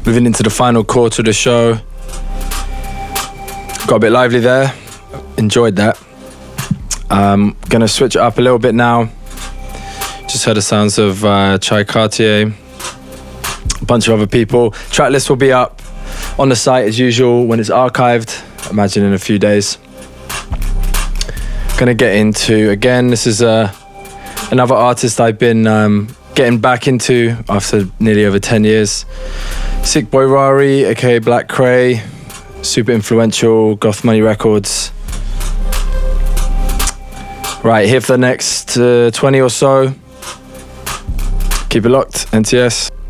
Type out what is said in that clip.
Moving into the final quarter of the show. Got a bit lively there. Enjoyed that. Gonna switch it up a little bit now. Just heard the sounds of Chai Cartier, a bunch of other people. Track list will be up on the site as usual when it's archived. Imagine in a few days. Gonna get into, again, this is another artist I've been getting back into after nearly over 10 years. Sick Boy Rari, aka Black Cray, super influential, Goth Money Records. Right, here for the next 20 or so. Keep it locked, NTS.